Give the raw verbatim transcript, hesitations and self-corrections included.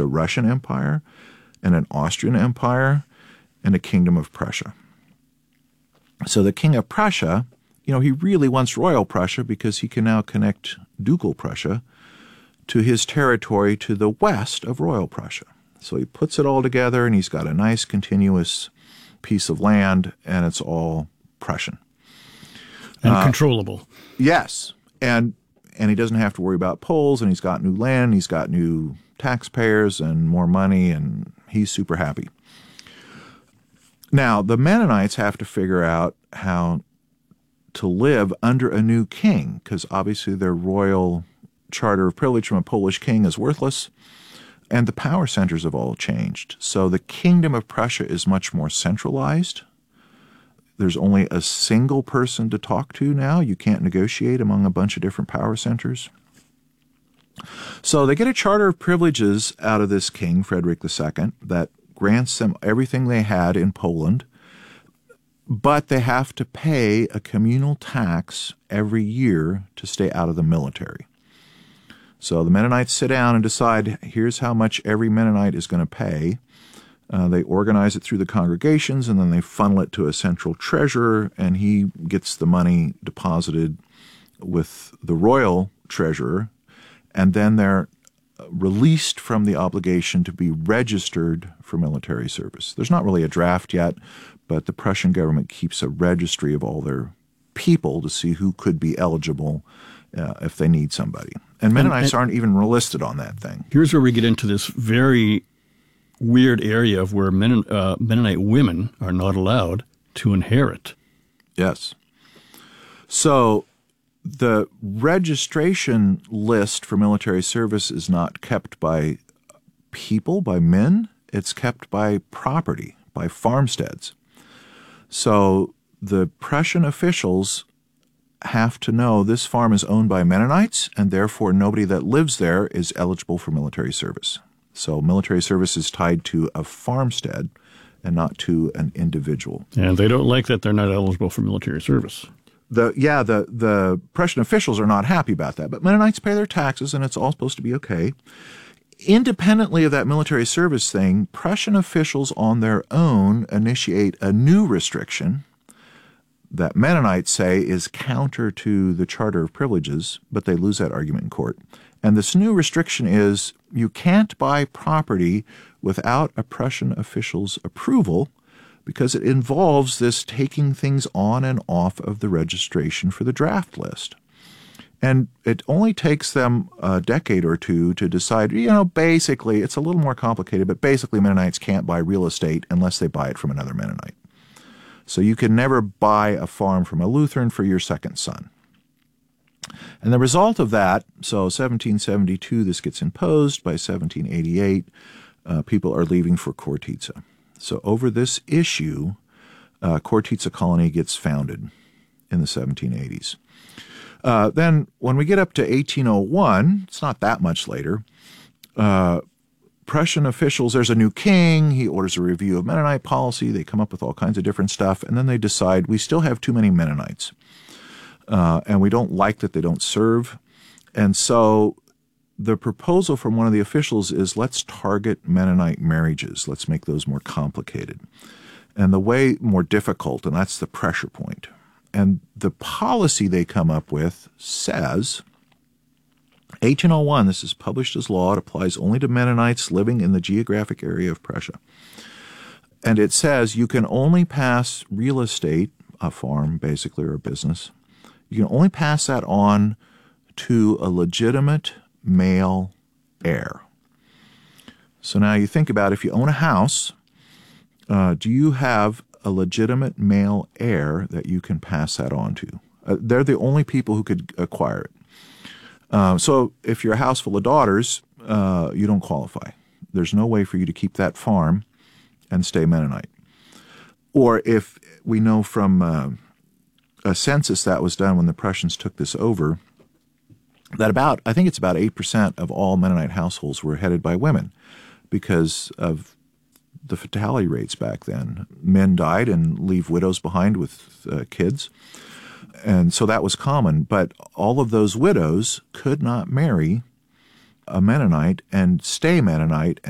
a Russian empire and an Austrian empire and a kingdom of Prussia. So the king of Prussia, you know, he really wants royal Prussia because he can now connect ducal Prussia to his territory to the west of royal Prussia. So he puts it all together, and he's got a nice continuous piece of land, and it's all Prussian. And uh, controllable. Yes. And and he doesn't have to worry about Poles, and he's got new land, he's got new taxpayers and more money, and he's super happy. Now, the Mennonites have to figure out how to live under a new king, because obviously their royal charter of privilege from a Polish king is worthless, and the power centers have all changed. So the kingdom of Prussia is much more centralized. There's only a single person to talk to now. You can't negotiate among a bunch of different power centers. So they get a charter of privileges out of this king, Frederick the Second, that grants them everything they had in Poland, but they have to pay a communal tax every year to stay out of the military. So the Mennonites sit down and decide, here's how much every Mennonite is going to pay. Uh, they organize it through the congregations, and then they funnel it to a central treasurer, and he gets the money deposited with the royal treasurer, and then they're released from the obligation to be registered for military service. There's not really a draft yet, but the Prussian government keeps a registry of all their people to see who could be eligible uh, if they need somebody. And Mennonites and, and aren't even listed on that thing. Here's where we get into this very weird area of where Men, uh, Mennonite women are not allowed to inherit. Yes. So the registration list for military service is not kept by people, by men. It's kept by property, by farmsteads. So the Prussian officials have to know this farm is owned by Mennonites, and therefore nobody that lives there is eligible for military service. So military service is tied to a farmstead and not to an individual. And they don't like that they're not eligible for military service. The yeah, the, the Prussian officials are not happy about that, but Mennonites pay their taxes, and it's all supposed to be okay. Independently of that military service thing, Prussian officials on their own initiate a new restriction that Mennonites say is counter to the Charter of Privileges, but they lose that argument in court. And this new restriction is you can't buy property without a Prussian official's approval, because it involves this taking things on and off of the registration for the draft list. And it only takes them a decade or two to decide, you know, basically, it's a little more complicated, but basically Mennonites can't buy real estate unless they buy it from another Mennonite. So you can never buy a farm from a Lutheran for your second son. And the result of that, so seventeen seventy-two, this gets imposed. By seventeen eighty-eight, uh, people are leaving for Chortytza. So over this issue, uh, Chortytza colony gets founded in the seventeen eighties. Uh, then when we get up to eighteen oh one, it's not that much later, uh, Prussian officials, there's a new king, he orders a review of Mennonite policy, they come up with all kinds of different stuff, and then they decide we still have too many Mennonites, uh, and we don't like that they don't serve. And so the proposal from one of the officials is, let's target Mennonite marriages. Let's make those more complicated. And the way more difficult, and that's the pressure point. And the policy they come up with says, eighteen oh one, this is published as law. It applies only to Mennonites living in the geographic area of Prussia. And it says you can only pass real estate, a farm basically, or a business, you can only pass that on to a legitimate male heir. So now you think about, if you own a house, uh, do you have a legitimate male heir that you can pass that on to? Uh, they're the only people who could acquire it. Uh, so if you're a house full of daughters, uh, you don't qualify. There's no way for you to keep that farm and stay Mennonite. Or if we know from uh, a census that was done when the Prussians took this over, that about, I think it's about eight percent of all Mennonite households were headed by women because of the fatality rates back then. Men died and leave widows behind with uh, kids. And so that was common. But all of those widows could not marry a Mennonite and stay Mennonite